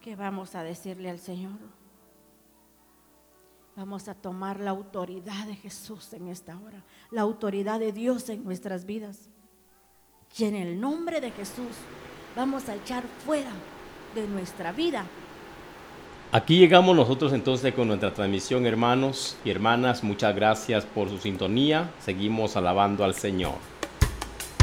¿Qué vamos a decirle al Señor? Vamos a tomar la autoridad de Jesús en esta hora, la autoridad de Dios en nuestras vidas. Y en el nombre de Jesús vamos a echar fuera de nuestra vida. Aquí llegamos nosotros entonces con nuestra transmisión, hermanos y hermanas. Muchas gracias por su sintonía. Seguimos alabando al Señor.